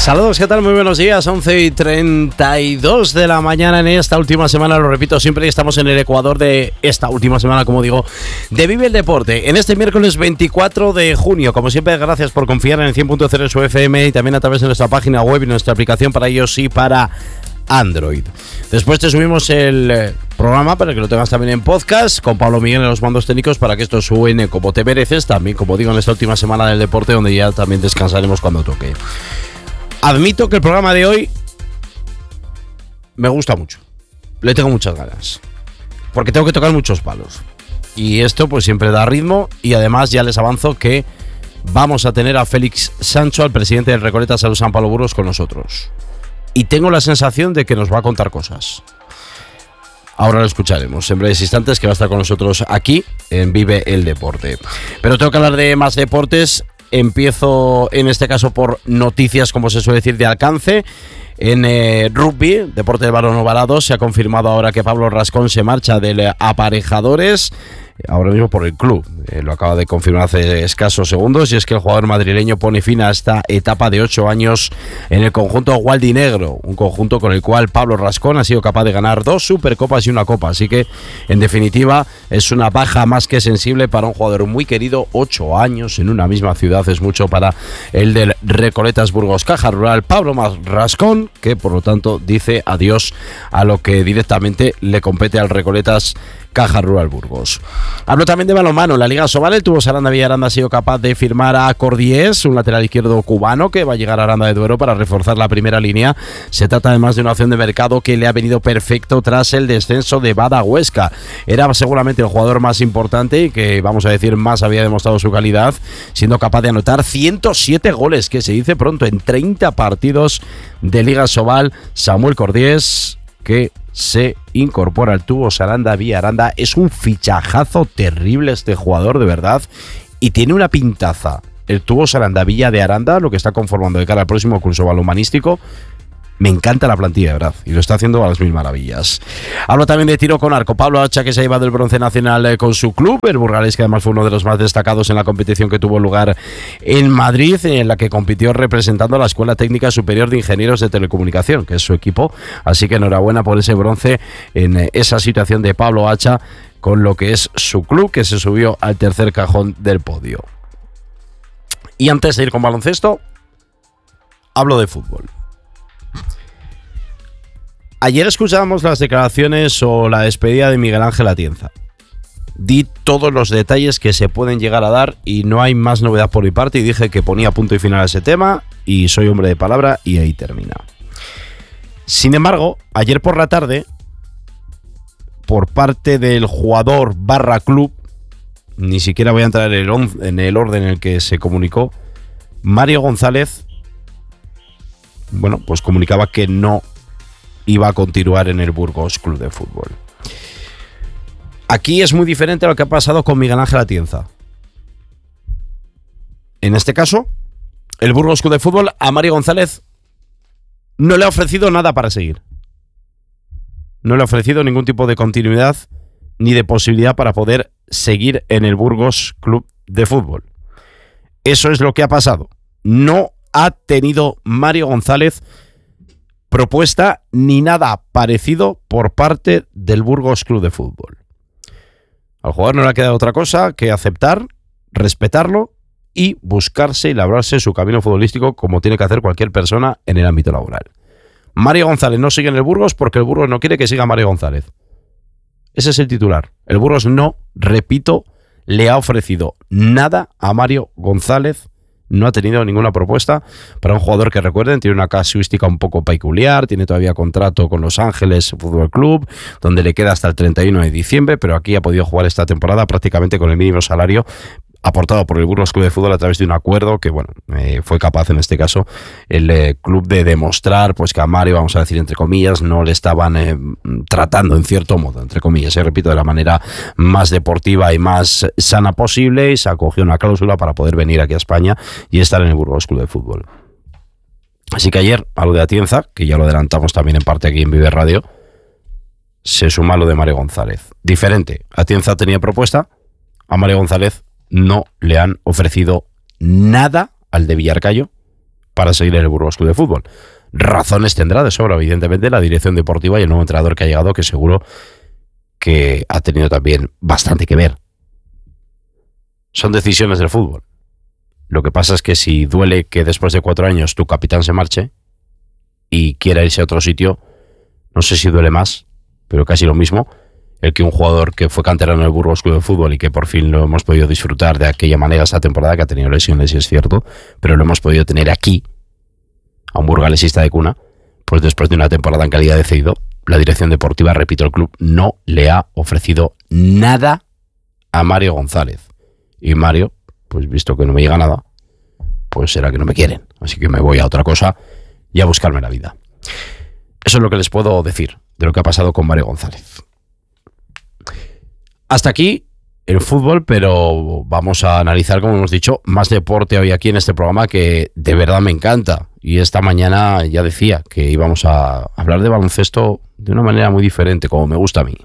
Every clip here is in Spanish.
Saludos, ¿qué tal? Muy buenos días, 11:32 de la mañana en esta última semana, lo repito siempre, estamos en el Ecuador de esta última semana, como digo, de Vive el Deporte, en este miércoles 24 de junio. Como siempre, gracias por confiar en el 100.0 su FM y también a través de nuestra página web y nuestra aplicación para iOS y para Android. Después te subimos el programa para que lo tengas también en podcast con Pablo Miguel en los mandos técnicos para que esto suene como te mereces, también como digo en esta última semana del deporte, donde ya también descansaremos cuando toque. Admito que el programa de hoy me gusta mucho. Le tengo muchas ganas. Porque tengo que tocar muchos palos. Y esto pues siempre da ritmo. Y además ya les avanzo que vamos a tener a Félix Sancho, al presidente del Recoleta Salud San Pablo Burgos, con nosotros. Y tengo la sensación de que nos va a contar cosas. Ahora lo escucharemos en breves instantes, que va a estar con nosotros aquí en Vive el Deporte. Pero tengo que hablar de más deportes. Empiezo en este caso por noticias, como se suele decir, de alcance. En rugby, deporte de balón ovalado, se ha confirmado ahora que Pablo Rascón se marcha del Aparejadores, ahora mismo por el club. Lo acaba de confirmar hace escasos segundos, y es que el jugador madrileño pone fin a esta etapa de 8 años en el conjunto gualdinegro, un conjunto con el cual Pablo Rascón ha sido capaz de ganar 2 Supercopas y una Copa, así que en definitiva es una baja más que sensible para un jugador muy querido. 8 años en una misma ciudad es mucho para el del Recoletas Burgos Caja Rural, Pablo Rascón, que por lo tanto dice adiós a lo que directamente le compete al Recoletas Caja Rural Burgos. Hablo también de balonmano. En la Liga Sobal, el Tubos Aranda Villaranda ha sido capaz de firmar a Cordiés, un lateral izquierdo cubano que va a llegar a Aranda de Duero para reforzar la primera línea. Se trata además de una opción de mercado que le ha venido perfecto tras el descenso de Bada Huesca. Era seguramente el jugador más importante y que, vamos a decir, más había demostrado su calidad, siendo capaz de anotar 107 goles, que se dice pronto, en 30 partidos de Liga Sobal. Samuel Cordiés, que se incorpora al Tubos Aranda Villaranda. Es un fichajazo terrible este jugador, de verdad, y tiene una pintaza el Tubos Aranda Villa de Aranda, lo que está conformando de cara al próximo curso balonmanístico. Me encanta la plantilla, de verdad, y lo está haciendo a las mil maravillas. Hablo también de tiro con arco. Pablo Hacha, que se ha llevado el bronce nacional con su club, el Burgalés, que además fue uno de los más destacados en la competición que tuvo lugar en Madrid, en la que compitió representando a la Escuela Técnica Superior de Ingenieros de Telecomunicación, que es su equipo. Así que enhorabuena por ese bronce en esa situación de Pablo Hacha con lo que es su club, que se subió al tercer cajón del podio. Y antes de ir con baloncesto, hablo de fútbol. Ayer escuchábamos las declaraciones o la despedida de Miguel Ángel Atienza. Di todos los detalles que se pueden llegar a dar y no hay más novedad por mi parte, y dije que ponía punto y final a ese tema y soy hombre de palabra, y ahí termina. Sin embargo, ayer por la tarde, por parte del jugador barra club, ni siquiera voy a entrar en el orden en el que se comunicó, Mario González, bueno, pues comunicaba que no iba a continuar en el Burgos Club de Fútbol. Aquí es muy diferente a lo que ha pasado con Miguel Ángel Atienza. En este caso, el Burgos Club de Fútbol a Mario González no le ha ofrecido nada para seguir. No le ha ofrecido ningún tipo de continuidad ni de posibilidad para poder seguir en el Burgos Club de Fútbol. Eso es lo que ha pasado. No ha tenido Mario González propuesta ni nada parecido por parte del Burgos Club de Fútbol. Al jugador no le ha quedado otra cosa que aceptar, respetarlo y buscarse y labrarse su camino futbolístico, como tiene que hacer cualquier persona en el ámbito laboral. Mario González no sigue en el Burgos porque el Burgos no quiere que siga Mario González. Ese es el titular. El Burgos no, repito, le ha ofrecido nada a Mario González. No ha tenido ninguna propuesta para un jugador que, recuerden, tiene una casuística un poco peculiar, tiene todavía contrato con Los Ángeles Fútbol Club, donde le queda hasta el 31 de diciembre, pero aquí ha podido jugar esta temporada prácticamente con el mínimo salario aportado por el Burgos Club de Fútbol a través de un acuerdo que, bueno, fue capaz en este caso el club de demostrar pues que a Mario, vamos a decir entre comillas, no le estaban tratando en cierto modo, entre comillas, repito, de la manera más deportiva y más sana posible, y se acogió una cláusula para poder venir aquí a España y estar en el Burgos Club de Fútbol. Así que ayer, a lo de Atienza, que ya lo adelantamos también en parte aquí en Vive Radio, se suma lo de Mario González. Diferente, Atienza tenía propuesta, a Mario González no le han ofrecido nada al de Villarcayo para seguir en el Burgos Club de Fútbol. Razones tendrá de sobra, evidentemente, la dirección deportiva y el nuevo entrenador que ha llegado, que seguro que ha tenido también bastante que ver. Son decisiones del fútbol. Lo que pasa es que si duele que después de 4 años tu capitán se marche y quiera irse a otro sitio, no sé si duele más, pero casi lo mismo, el que un jugador que fue canterano del Burgos Club de Fútbol y que por fin lo hemos podido disfrutar de aquella manera esta temporada, que ha tenido lesiones, y es cierto, pero lo hemos podido tener aquí, a un burgalesista de cuna, pues después de una temporada en calidad de cedido, la dirección deportiva, repito, el club no le ha ofrecido nada a Mario González. Y Mario, pues visto que no me llega nada, pues será que no me quieren. Así que me voy a otra cosa y a buscarme la vida. Eso es lo que les puedo decir de lo que ha pasado con Mario González. Hasta aquí el fútbol, pero vamos a analizar, como hemos dicho, más deporte hoy aquí en este programa que de verdad me encanta. Y esta mañana ya decía que íbamos a hablar de baloncesto de una manera muy diferente, como me gusta a mí.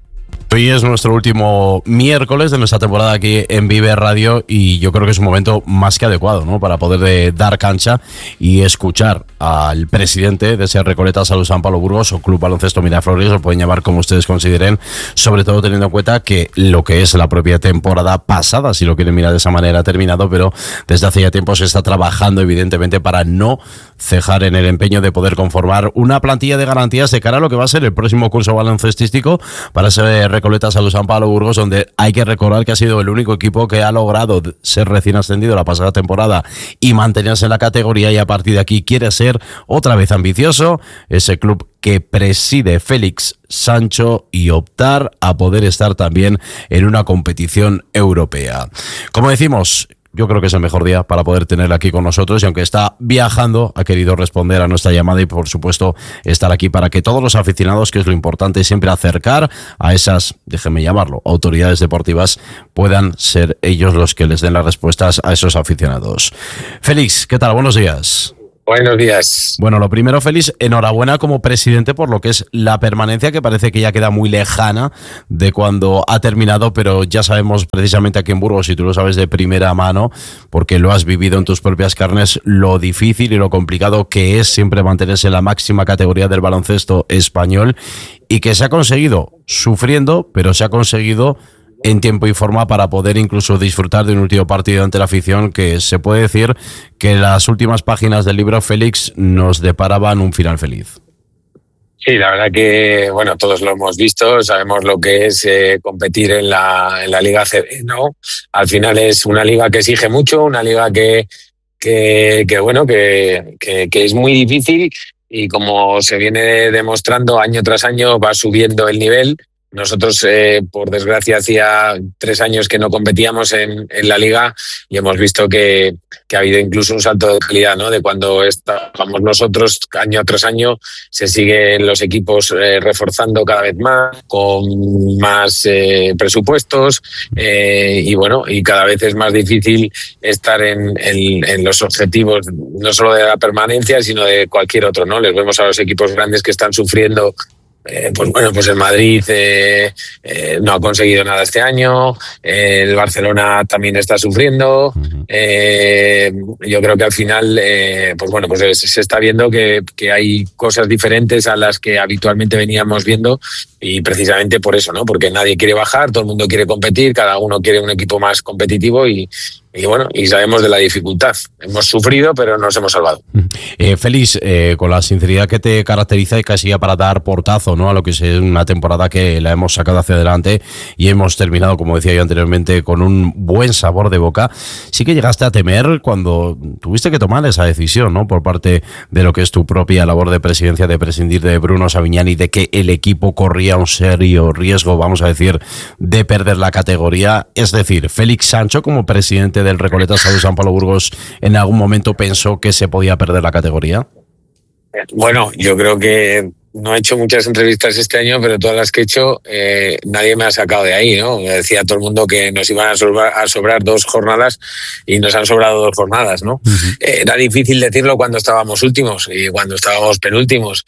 Hoy es nuestro último miércoles de nuestra temporada aquí en Vive Radio y yo creo que es un momento más que adecuado, ¿no?, para poder dar cancha y escuchar al presidente de ese Recoleta Salud San Pablo Burgos o Club Baloncesto Miraflores, lo pueden llamar como ustedes consideren, sobre todo teniendo en cuenta que lo que es la propia temporada pasada, si lo quieren mirar de esa manera, ha terminado, pero desde hace ya tiempo se está trabajando evidentemente para no cejar en el empeño de poder conformar una plantilla de garantías de cara a lo que va a ser el próximo curso baloncestístico para ese Recoleta Salud San Pablo Burgos, donde hay que recordar que ha sido el único equipo que ha logrado ser recién ascendido la pasada temporada y mantenerse en la categoría, y a partir de aquí quiere ser otra vez ambicioso, ese club que preside Félix Sancho, y optar a poder estar también en una competición europea. Como decimos, yo creo que es el mejor día para poder tenerla aquí con nosotros, y aunque está viajando, ha querido responder a nuestra llamada y por supuesto estar aquí para que todos los aficionados, que es lo importante, siempre acercar a esas, déjenme llamarlo, autoridades deportivas, puedan ser ellos los que les den las respuestas a esos aficionados. Félix, ¿qué tal? Buenos días. Buenos días. Bueno, lo primero, Félix, enhorabuena como presidente por lo que es la permanencia, que parece que ya queda muy lejana de cuando ha terminado, pero ya sabemos precisamente aquí en Burgos, y tú lo sabes de primera mano, porque lo has vivido en tus propias carnes, lo difícil y lo complicado que es siempre mantenerse en la máxima categoría del baloncesto español, y que se ha conseguido sufriendo, pero se ha conseguido en tiempo y forma para poder incluso disfrutar de un último partido ante la afición, que se puede decir que las últimas páginas del libro, Félix, nos deparaban un final feliz. Sí, la verdad que, bueno, todos lo hemos visto, sabemos lo que es competir en la Liga ACB, ¿no? Al final es una liga que exige mucho, una liga que es muy difícil, y como se viene demostrando año tras año va subiendo el nivel. Nosotros, por desgracia, hacía 3 años que no competíamos en la liga, y hemos visto que ha habido incluso un salto de calidad, ¿no? De cuando estábamos nosotros, año tras año, se siguen los equipos reforzando cada vez más, con más presupuestos, y cada vez es más difícil estar en los objetivos, no solo de la permanencia, sino de cualquier otro, ¿no? Les vemos a los equipos grandes que están sufriendo. Pues el Madrid no ha conseguido nada este año, el Barcelona también está sufriendo. Yo creo que al final se está viendo que hay cosas diferentes a las que habitualmente veníamos viendo, y precisamente por eso, ¿no? Porque nadie quiere bajar, todo el mundo quiere competir, cada uno quiere un equipo más competitivo, y sabemos de la dificultad. Hemos sufrido, pero nos hemos salvado. Félix, con la sinceridad que te caracteriza, y casi ya para dar portazo, ¿no?, a lo que es una temporada que la hemos sacado hacia adelante y hemos terminado, como decía yo anteriormente, con un buen sabor de boca, sí que llegaste a temer cuando tuviste que tomar esa decisión, ¿no?, por parte de lo que es tu propia labor de presidencia, de prescindir de Bruno Savignani, de que el equipo corría un serio riesgo, vamos a decir, de perder la categoría. Es decir, Félix Sancho, como presidente del Recoleta Salud San Pablo Burgos, ¿en algún momento pensó que se podía perder la categoría? Bueno, yo creo que no he hecho muchas entrevistas este año, pero todas las que he hecho, nadie me ha sacado de ahí, ¿no? Me decía todo el mundo que nos iban a sobrar 2 jornadas, y nos han sobrado 2 jornadas, ¿no? Era difícil decirlo cuando estábamos últimos y cuando estábamos penúltimos,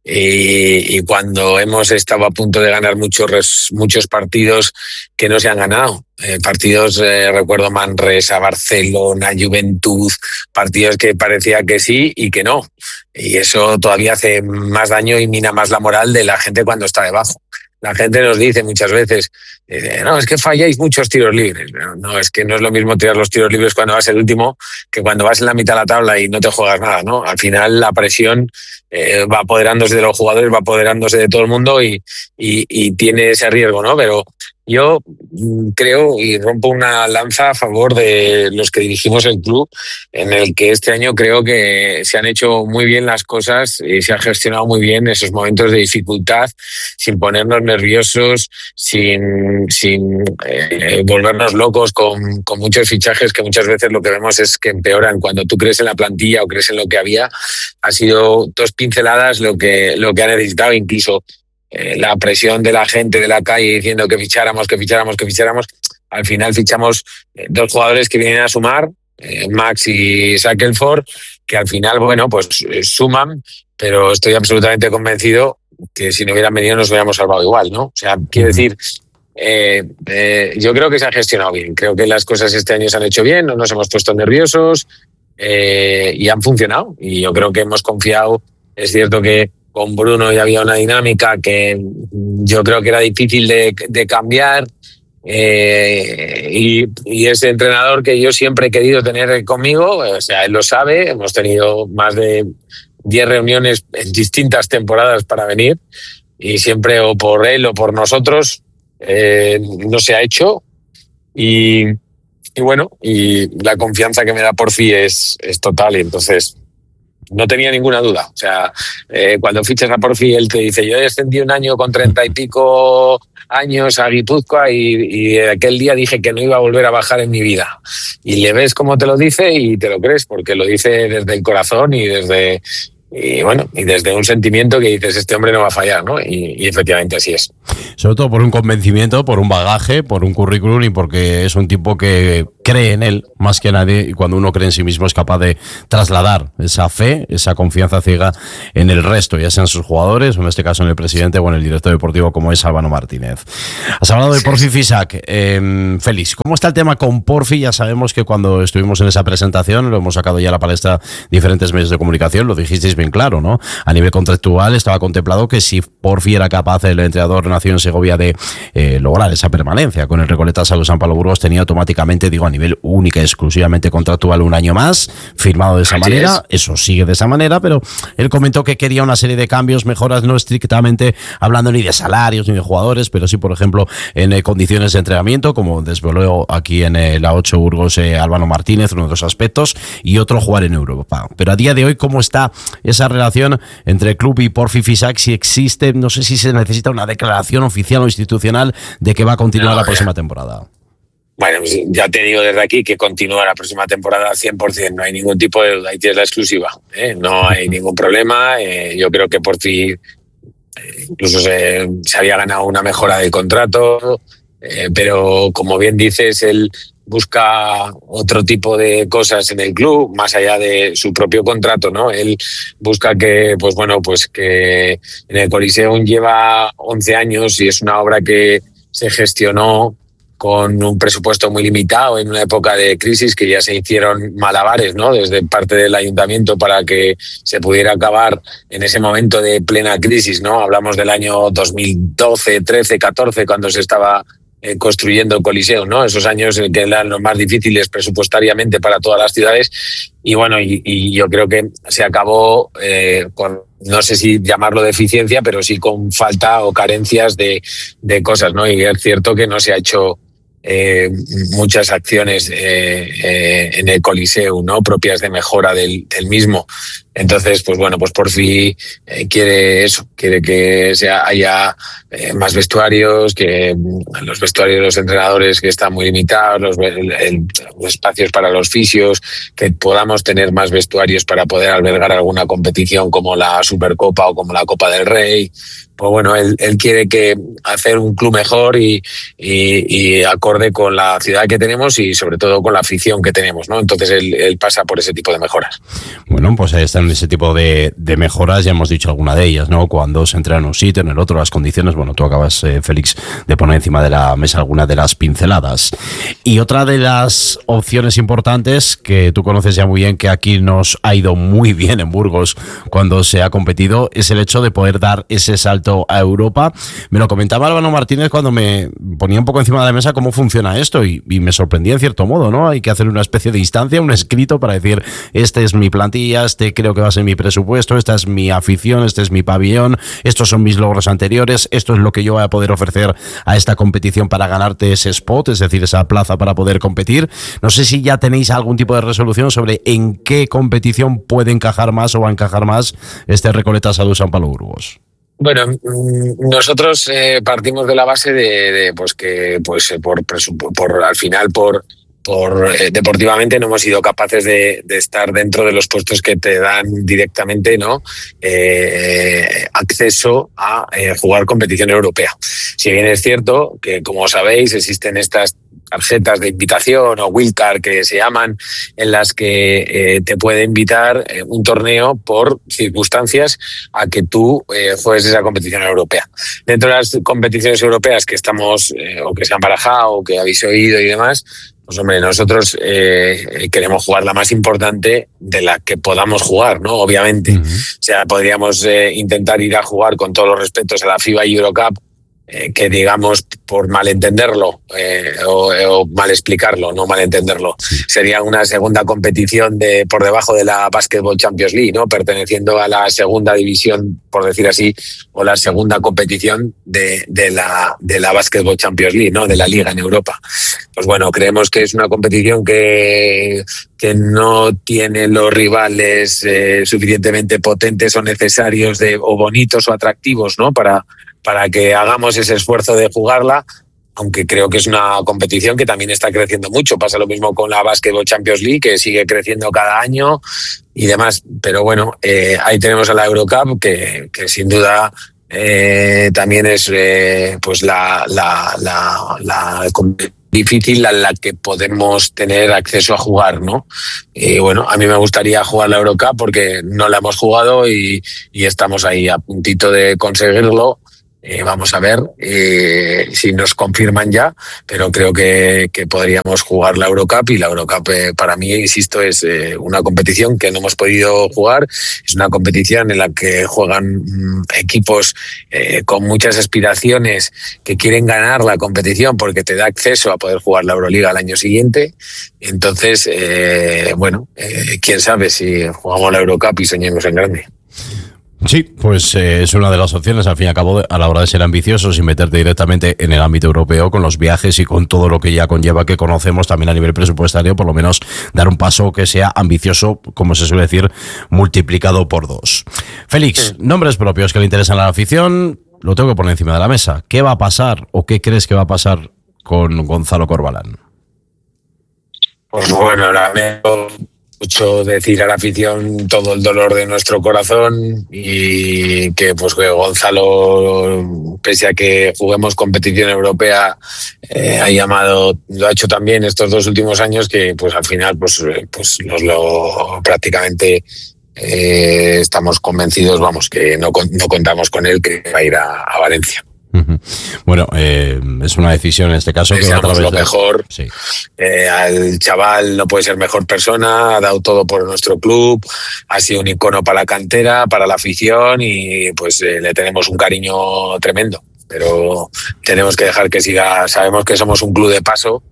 y cuando hemos estado a punto de ganar muchos partidos que no se han ganado. Partidos, recuerdo Manresa, Barcelona, Juventud, partidos que parecía que sí y que no. Y eso todavía hace más daño y mina más la moral de la gente cuando está debajo. La gente nos dice muchas veces, no, es que falláis muchos tiros libres. No, es que no es lo mismo tirar los tiros libres cuando vas el último que cuando vas en la mitad de la tabla y no te juegas nada, ¿no? Al final la presión va apoderándose de los jugadores, va apoderándose de todo el mundo y tiene ese riesgo, ¿no? Pero yo creo y rompo una lanza a favor de los que dirigimos el club, en el que este año creo que se han hecho muy bien las cosas y se han gestionado muy bien esos momentos de dificultad, sin ponernos nerviosos, sin volvernos locos con muchos fichajes que muchas veces lo que vemos es que empeoran. Cuando tú crees en la plantilla o crees en lo que había, ha sido 2 pinceladas lo que ha necesitado, incluso la presión de la gente de la calle diciendo que ficháramos. Al final fichamos 2 jugadores que vienen a sumar, Max y Shackelford, que al final, bueno, pues suman, pero estoy absolutamente convencido que si no hubieran venido nos hubiéramos salvado igual, ¿no? O sea, quiero decir, yo creo que se ha gestionado bien, creo que las cosas este año se han hecho bien, no nos hemos puesto nerviosos y han funcionado, y yo creo que hemos confiado. Es cierto que con Bruno ya había una dinámica que yo creo que era difícil de cambiar, y ese entrenador que yo siempre he querido tener conmigo, o sea, él lo sabe, hemos tenido más de 10 reuniones en distintas temporadas para venir y siempre o por él o por nosotros no se ha hecho, y bueno, y la confianza que me da Porfi es total, y entonces no tenía ninguna duda. O sea, cuando fichas a Porfi, él te dice, yo descendí un año con 30 y pico años a Guipúzcoa y aquel día dije que no iba a volver a bajar en mi vida. Y le ves cómo te lo dice y te lo crees, porque lo dice desde el corazón y desde un sentimiento que dices, este hombre no va a fallar, ¿no? Y efectivamente así es. Sobre todo por un convencimiento, por un bagaje, por un currículum y porque es un tipo que cree en él más que nadie, y cuando uno cree en sí mismo es capaz de trasladar esa fe, esa confianza ciega en el resto, ya sean sus jugadores o en este caso en el presidente o en el director deportivo como es Álvaro Martínez. Has hablado de Porfi Fisac. Félix, ¿cómo está el tema con Porfi? Ya sabemos que cuando estuvimos en esa presentación, lo hemos sacado ya a la palestra diferentes medios de comunicación, lo dijisteis bien claro, ¿no? A nivel contractual estaba contemplado que si Porfi era capaz, el entrenador nacido en Segovia, de lograr esa permanencia con el Recoleta Salud San Pablo Burgos, tenía automáticamente, digo, a nivel única y exclusivamente contractual, un año más, firmado de esa manera. Eso sigue de esa manera, pero él comentó que quería una serie de cambios, mejoras, no estrictamente hablando ni de salarios ni de jugadores, pero sí, por ejemplo, en condiciones de entrenamiento, como desveló aquí en la 8 Burgos Álvaro Martínez, uno de los aspectos, y otro, jugar en Europa. Pero a día de hoy, ¿cómo está esa relación entre el club y Porfi Fisac? Si existe, no sé si se necesita una declaración oficial o institucional de que va a continuar la próxima temporada. Bueno, pues ya te digo desde aquí que continúa la próxima temporada al 100%, no hay ningún tipo de duda, ahí tienes la exclusiva, no hay ningún problema. Yo creo que Porfi incluso se había ganado una mejora del contrato, pero como bien dices, él busca otro tipo de cosas en el club, más allá de su propio contrato, ¿no? Él busca que, pues bueno, pues que en el Coliseum lleva 11 años y es una obra que se gestionó con un presupuesto muy limitado en una época de crisis, que ya se hicieron malabares, ¿no?, desde parte del ayuntamiento para que se pudiera acabar en ese momento de plena crisis, ¿no? Hablamos del año 2012, 13, 14, cuando se estaba construyendo el Coliseo, ¿no? Esos años que eran los más difíciles presupuestariamente para todas las ciudades. Y bueno, y yo creo que se acabó con, no sé si llamarlo deficiencia, pero sí con falta o carencias de cosas, ¿no? Y es cierto que no se ha hecho muchas acciones en el Coliseo, ¿no?, propias de mejora del mismo. Entonces, pues bueno, pues Porfi quiere eso, quiere que haya más vestuarios, que los vestuarios de los entrenadores que están muy limitados, los espacios para los fisios, que podamos tener más vestuarios para poder albergar alguna competición como la Supercopa o como la Copa del Rey. Pues bueno, él quiere que hacer un club mejor y acorde con la ciudad que tenemos y sobre todo con la afición que tenemos, ¿no? Entonces él pasa por ese tipo de mejoras. Bueno, pues ahí está hacen ese tipo de mejoras, ya hemos dicho alguna de ellas, ¿no? Cuando se entra en un sitio, en el otro, las condiciones, bueno, tú acabas, Félix, de poner encima de la mesa algunas de las pinceladas. Y otra de las opciones importantes, que tú conoces ya muy bien, que aquí nos ha ido muy bien en Burgos cuando se ha competido, es el hecho de poder dar ese salto a Europa. Me lo comentaba Álvaro Martínez cuando me ponía un poco encima de la mesa cómo funciona esto y me sorprendía en cierto modo, ¿no? Hay que hacer una especie de instancia, un escrito para decir, este es mi plantilla, este creo que va a ser mi presupuesto, esta es mi afición, este es mi pabellón, estos son mis logros anteriores, esto es lo que yo voy a poder ofrecer a esta competición para ganarte ese spot, es decir, esa plaza para poder competir. No sé si ya tenéis algún tipo de resolución sobre en qué competición puede encajar más o va a encajar más este Recoletas Sadus Sant Pau Burgos. Bueno, nosotros partimos de la base de pues que pues por al final por deportivamente no hemos sido capaces de estar dentro de los puestos que te dan directamente, ¿no? Acceso a jugar competición europea. Si bien es cierto que, como sabéis, existen estas tarjetas de invitación o wildcard que se llaman, en las que te puede invitar un torneo por circunstancias a que tú juegues esa competición europea. Dentro de las competiciones europeas que estamos o que se han barajado o que habéis oído y demás, pues hombre, nosotros queremos jugar la más importante de la que podamos jugar, ¿no? Obviamente. Uh-huh. O sea, podríamos intentar ir a jugar con todos los respetos a la FIBA Eurocup, que digamos, por malentenderlo o mal explicarlo, no malentenderlo, sería una segunda competición por debajo de la Basketball Champions League, ¿no? Perteneciendo a la segunda división, por decir así, o la segunda competición de la Basketball Champions League, ¿no? De la liga en Europa. Pues bueno, creemos que es una competición que no tiene los rivales suficientemente potentes o necesarios o bonitos o atractivos, ¿no? Para que hagamos ese esfuerzo de jugarla, aunque creo que es una competición que también está creciendo mucho. Pasa lo mismo con la Basketball Champions League, que sigue creciendo cada año y demás. Pero bueno, ahí tenemos a la Eurocup, que sin duda también es pues la difícil a la que podemos tener acceso a jugar, ¿no? Y bueno, a mí me gustaría jugar la Eurocup porque no la hemos jugado y estamos ahí a puntito de conseguirlo. Vamos a ver si nos confirman ya, pero creo que podríamos jugar la Eurocup, y la Eurocup para mí, insisto, es una competición que no hemos podido jugar. Es una competición en la que juegan equipos con muchas aspiraciones, que quieren ganar la competición porque te da acceso a poder jugar la Euroliga al año siguiente. Entonces, bueno, quién sabe si jugamos la Eurocup y soñemos en grande. Sí, pues es una de las opciones, al fin y al cabo, a la hora de ser ambiciosos y meterte directamente en el ámbito europeo con los viajes y con todo lo que ya conlleva, que conocemos también a nivel presupuestario, por lo menos dar un paso que sea ambicioso, como se suele decir, multiplicado por 2. Félix, nombres propios que le interesan a la afición, lo tengo que poner encima de la mesa. ¿Qué va a pasar o qué crees que va a pasar con Gonzalo Corbalán? Pues bueno, mucho decir a la afición todo el dolor de nuestro corazón, y que pues que Gonzalo, pese a que juguemos competición europea, lo ha hecho también estos 2 últimos años, que pues al final pues prácticamente estamos convencidos, vamos, que no contamos con él, que va a ir a Valencia. Bueno, es una decisión en este caso que a través lo mejor. Sí. Al chaval no puede ser mejor persona, ha dado todo por nuestro club, ha sido un icono para la cantera, para la afición, y pues le tenemos un cariño tremendo, pero tenemos que dejar que siga. Sabemos que somos un club de paso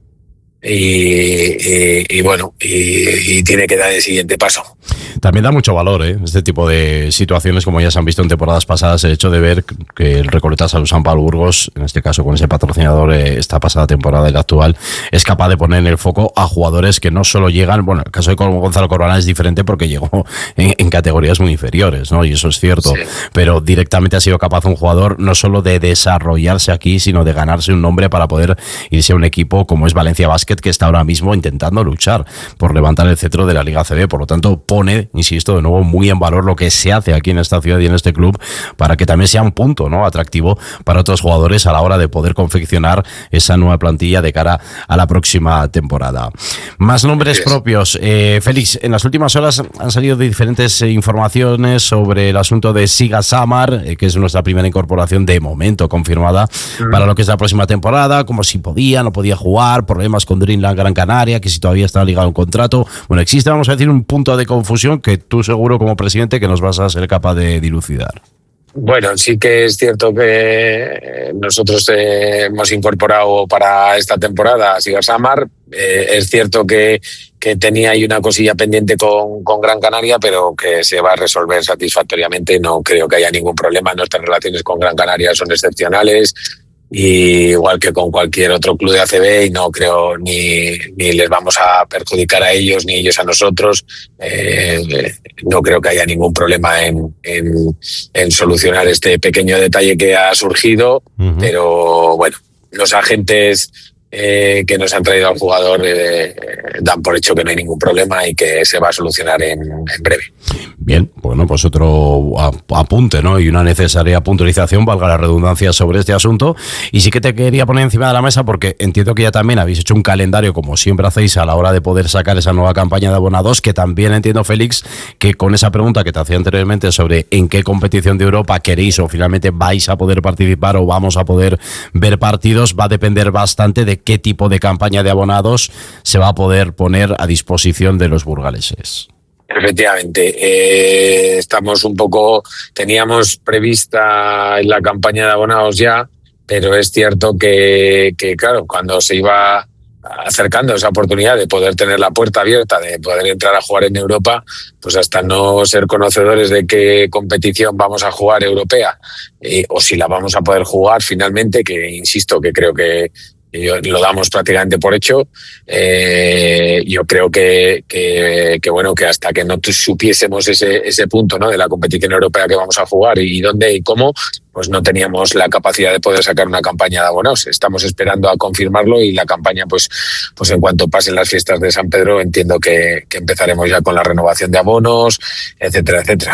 y bueno, y tiene que dar el siguiente paso. También da mucho valor, este tipo de situaciones, como ya se han visto en temporadas pasadas, el hecho de ver que el Recoletas Sadus Sant Pau Burgos, en este caso con ese patrocinador, esta pasada temporada y la actual, es capaz de poner en el foco a jugadores que no solo llegan, bueno, el caso de Gonzalo Corbalán es diferente porque llegó en categorías muy inferiores, ¿no? Y eso es cierto, sí. Pero directamente ha sido capaz un jugador no solo de desarrollarse aquí, sino de ganarse un nombre para poder irse a un equipo como es Valencia Basket, Basket, que está ahora mismo intentando luchar por levantar el cetro de la Liga ACB. Por lo tanto, pone, insisto, de nuevo muy en valor lo que se hace aquí en esta ciudad y en este club para que también sea un punto, ¿no?, atractivo para otros jugadores a la hora de poder confeccionar esa nueva plantilla de cara a la próxima temporada. Más nombres propios. Félix, en las últimas horas han salido diferentes informaciones sobre el asunto de Siga Samar, que es nuestra primera incorporación de momento confirmada para lo que es la próxima temporada, como si podía, no podía jugar, problemas con Dreamland Gran Canaria, que si todavía está ligado a un contrato. Bueno, existe, vamos a decir, un punto de confusión que tú seguro como presidente que nos vas a ser capaz de dilucidar. Bueno, sí que es cierto que nosotros hemos incorporado para esta temporada a Siga Samar. Es cierto que tenía ahí una cosilla pendiente con Gran Canaria, pero que se va a resolver satisfactoriamente. No creo que haya ningún problema. Nuestras relaciones con Gran Canaria son excepcionales, y igual que con cualquier otro club de ACB, y no creo ni les vamos a perjudicar a ellos ni ellos a nosotros. No creo que haya ningún problema en solucionar este pequeño detalle que ha surgido, pero bueno, los agentes que nos han traído al jugador dan por hecho que no hay ningún problema y que se va a solucionar en breve. Bien, bueno, pues otro apunte, ¿no?, y una necesaria puntualización, valga la redundancia, sobre este asunto. Y sí que te quería poner encima de la mesa porque entiendo que ya también habéis hecho un calendario, como siempre hacéis, a la hora de poder sacar esa nueva campaña de abonados, que también entiendo, Félix, que con esa pregunta que te hacía anteriormente sobre en qué competición de Europa queréis o finalmente vais a poder participar o vamos a poder ver partidos, va a depender bastante de qué tipo de campaña de abonados se va a poder poner a disposición de los burgaleses. Efectivamente, teníamos prevista la campaña de abonados ya, pero es cierto que claro, cuando se iba acercando esa oportunidad de poder tener la puerta abierta, de poder entrar a jugar en Europa, pues hasta no ser conocedores de qué competición vamos a jugar europea, o si la vamos a poder jugar finalmente, que insisto que creo que lo damos prácticamente por hecho. Yo creo que bueno, que hasta que no supiésemos ese punto, ¿no?, de la competición europea que vamos a jugar y dónde y cómo, pues no teníamos la capacidad de poder sacar una campaña de abonos. Estamos esperando a confirmarlo, y la campaña, pues en cuanto pasen las fiestas de San Pedro, entiendo que empezaremos ya con la renovación de abonos, etcétera, etcétera.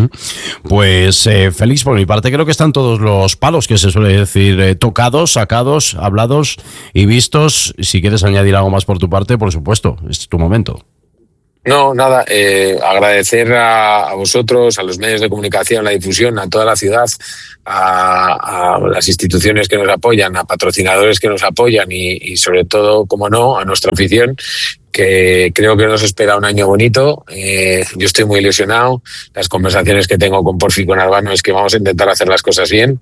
Pues Félix, por mi parte creo que están todos los palos, que se suele decir, tocados, sacados, hablados y vistos. Si quieres añadir algo más por tu parte, por supuesto, es tu momento. No, nada, agradecer a vosotros, a los medios de comunicación, la difusión, a toda la ciudad, a las instituciones que nos apoyan, a patrocinadores que nos apoyan y sobre todo, como no, a nuestra afición, que creo que nos espera un año bonito. Yo estoy muy ilusionado. Las conversaciones que tengo con Porfi y con Albano es que vamos a intentar hacer las cosas bien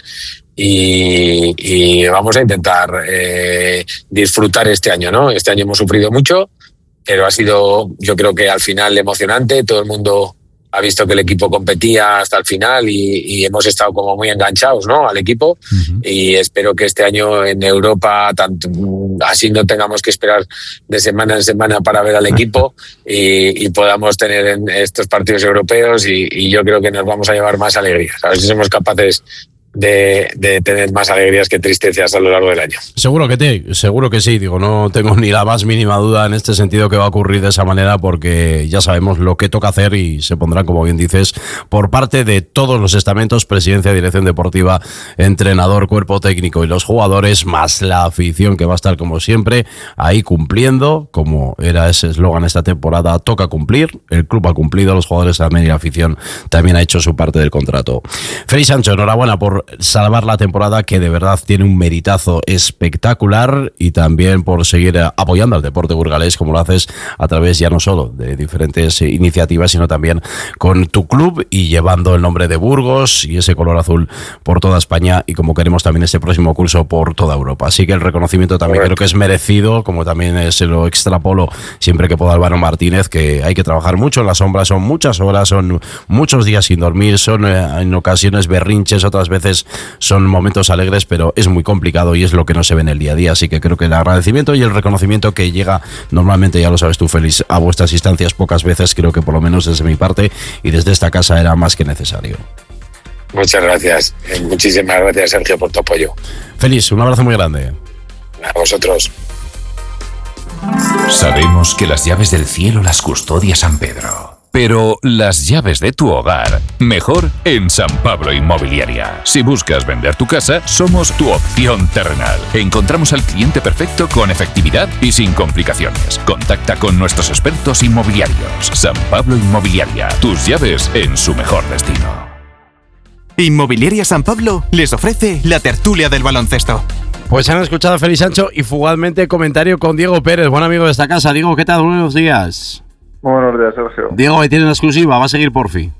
y vamos a intentar disfrutar este año, ¿no? Este año hemos sufrido mucho, pero ha sido, yo creo que al final, emocionante. Todo el mundo ha visto que el equipo competía hasta el final y hemos estado como muy enganchados, ¿no?, al equipo. Y espero que este año en Europa así no tengamos que esperar de semana en semana para ver al equipo y podamos tener en estos partidos europeos y yo creo que nos vamos a llevar más alegrías. A ver si somos capaces de tener más alegrías que tristezas a lo largo del año. Seguro que sí, digo, no tengo ni la más mínima duda en este sentido que va a ocurrir de esa manera, porque ya sabemos lo que toca hacer y se pondrán, como bien dices, por parte de todos los estamentos, presidencia, dirección deportiva, entrenador, cuerpo técnico y los jugadores, más la afición, que va a estar como siempre ahí cumpliendo, como era ese eslogan esta temporada, toca cumplir. El club ha cumplido, los jugadores también y la afición también ha hecho su parte del contrato. Félix Sancho, enhorabuena por salvar la temporada, que de verdad tiene un meritazo espectacular, y también por seguir apoyando al deporte burgalés, como lo haces a través ya no solo de diferentes iniciativas, sino también con tu club y llevando el nombre de Burgos y ese color azul por toda España, y como queremos también este próximo curso por toda Europa. Así que el reconocimiento también creo que es merecido, como también se lo extrapolo siempre que pueda Álvaro Martínez, que hay que trabajar mucho en la sombra, son muchas horas, son muchos días sin dormir, son en ocasiones berrinches, otras veces son momentos alegres, pero es muy complicado y es lo que no se ve en el día a día. Así que creo que el agradecimiento y el reconocimiento que llega normalmente, ya lo sabes tú, Félix, a vuestras instancias pocas veces, creo que por lo menos desde mi parte y desde esta casa era más que necesario. Muchas gracias. Muchísimas gracias, Sergio, por tu apoyo. Félix, un abrazo muy grande. A vosotros. Sabemos que las llaves del cielo las custodia San Pedro. Pero las llaves de tu hogar, mejor en San Pablo Inmobiliaria. Si buscas vender tu casa, somos tu opción terrenal. Encontramos al cliente perfecto con efectividad y sin complicaciones. Contacta con nuestros expertos inmobiliarios. San Pablo Inmobiliaria, tus llaves en su mejor destino. Inmobiliaria San Pablo les ofrece la tertulia del baloncesto. Pues han escuchado a Félix Sancho y fugazmente comentario con Diego Pérez, buen amigo de esta casa. Diego, ¿qué tal? Buenos días. Buenos días, Sergio. Diego, ahí tiene la exclusiva, va a seguir Porfi.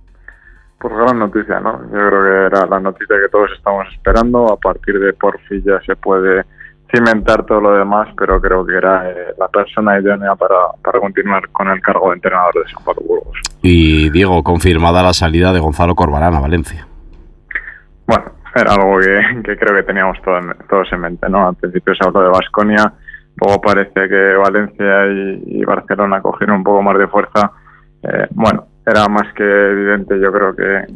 Pues gran noticia, ¿no? Yo creo que era la noticia que todos estamos esperando. A partir de Porfi ya se puede cimentar todo lo demás, pero creo que era la persona idónea para continuar con el cargo de entrenador de San Pablo Burgos. Y Diego, confirmada la salida de Gonzalo Corbalán a Valencia. Bueno, era algo que creo que teníamos todos en mente, ¿no? Al principio se habló de Baskonia. Luego parece que Valencia y Barcelona cogieron un poco más de fuerza. Bueno, era más que evidente, yo creo que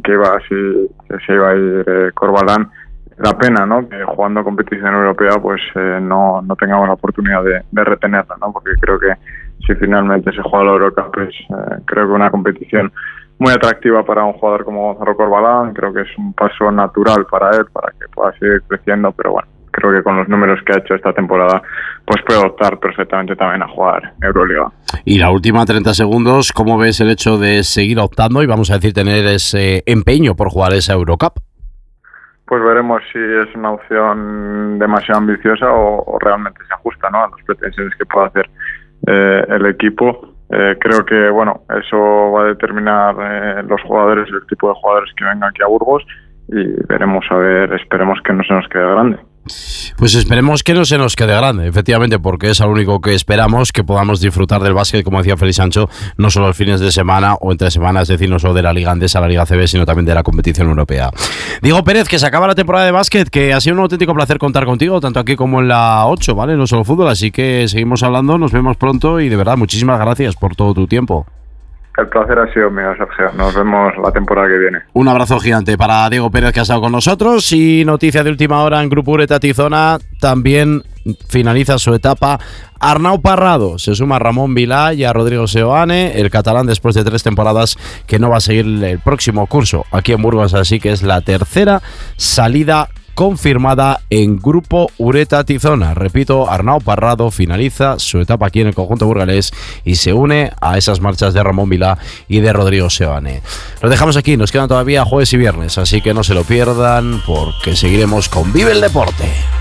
se iba a ir Corbalán. La pena, ¿no? Que jugando competición europea pues no tengamos la oportunidad de retenerla, ¿no? Porque creo que si finalmente se juega la Eurocup pues creo que una competición muy atractiva para un jugador como Gonzalo Corbalán. Creo que es un paso natural para él, para que pueda seguir creciendo, pero bueno, creo que con los números que ha hecho esta temporada pues puede optar perfectamente también a jugar Euroliga. Y la última 30 segundos, ¿cómo ves el hecho de seguir optando y vamos a decir tener ese empeño por jugar esa Eurocup? Pues veremos si es una opción demasiado ambiciosa o realmente se ajusta, ¿no?, a las pretensiones que pueda hacer el equipo. Creo que bueno, eso va a determinar los jugadores y el tipo de jugadores que vengan aquí a Burgos y veremos, a ver, esperemos que no se nos quede grande. Pues esperemos que no se nos quede grande, efectivamente, porque es lo único que esperamos, que podamos disfrutar del básquet, como decía Félix Sancho, no solo los fines de semana o entre semanas, es decir, no solo de la Liga Andesa, la Liga CB, sino también de la competición europea. Diego Pérez, que se acaba la temporada de básquet, que ha sido un auténtico placer contar contigo, tanto aquí como en la 8, ¿vale? No solo fútbol, así que seguimos hablando, nos vemos pronto y de verdad, muchísimas gracias por todo tu tiempo. El placer ha sido mío, Sergio. Nos vemos la temporada que viene. Un abrazo gigante para Diego Pérez, que ha estado con nosotros. Y noticia de última hora en Grupo Ureta Tizona, también finaliza su etapa Arnau Parrado. Se suma a Ramón Vilá y a Rodrigo Seoane, el catalán, después de 3 temporadas, que no va a seguir el próximo curso aquí en Burgos, así que es la tercera salida confirmada en Grupo Ureta Tizona. Repito, Arnau Parrado finaliza su etapa aquí en el conjunto burgalés y se une a esas marchas de Ramón Vilá y de Rodrigo Seoane. Lo dejamos aquí, nos quedan todavía jueves y viernes, así que no se lo pierdan porque seguiremos con Vive el Deporte.